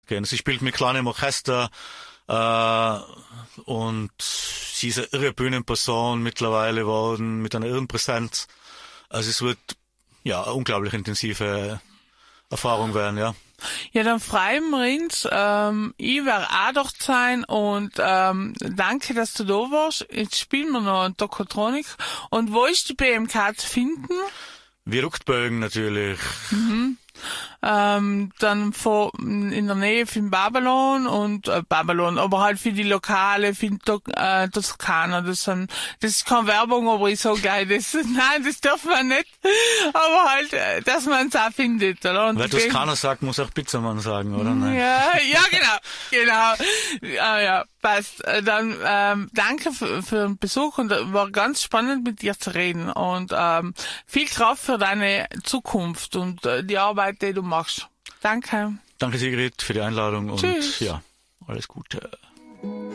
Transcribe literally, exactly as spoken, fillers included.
gehen. Sie spielt mit kleinem Orchester äh, und sie ist eine irre Bühnenperson mittlerweile geworden, mit einer irren Präsenz. Also es wird ja eine unglaublich intensive Erfahrung werden, ja. Ja, dann freuen wir uns. Ähm, ich werde auch dort sein und ähm, danke, dass du da warst. Jetzt spielen wir noch ein Tokotronik. Und wo ist die B M K zu finden? Wie Ruckbögen natürlich. Mhm. Ähm, dann vor, in der Nähe von Babylon und äh, Babylon, aber halt für die Lokale, für die äh, Toskana. Das, sind, das ist keine Werbung, aber ich sag geil, das, nein, das darf man nicht. Aber halt, äh, dass man es auch findet, oder? Und wer Toskana sagt, muss auch Pizzamann sagen, oder? Nein. Ja, ja, genau, genau. Ah, ja, passt. Äh, Dann ähm, danke für, für den Besuch und äh, war ganz spannend mit dir zu reden und ähm, viel Kraft für deine Zukunft und äh, die Arbeit, die du machst. Danke. Danke, Sigrid, für die Einladung und Tschüss. ja, alles Gute.